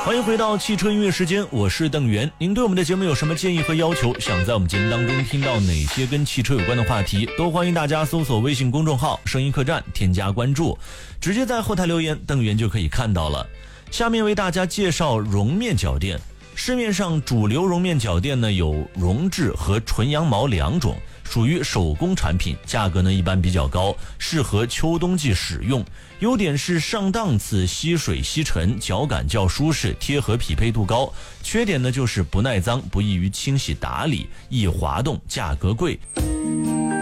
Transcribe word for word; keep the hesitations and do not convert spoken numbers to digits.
欢迎回到汽车音乐时间，我是邓源。您对我们的节目有什么建议和要求？想在我们节目当中听到哪些跟汽车有关的话题，都欢迎大家搜索微信公众号声音客栈，添加关注，直接在后台留言，邓源就可以看到了。下面为大家介绍绒面脚垫。市面上主流绒面脚垫呢有绒质和纯羊毛两种，属于手工产品，价格呢一般比较高，适合秋冬季使用。优点是上档次，吸水吸尘，脚感较舒适，贴合匹配度高。缺点呢就是不耐脏，不易于清洗打理，易滑动，价格贵。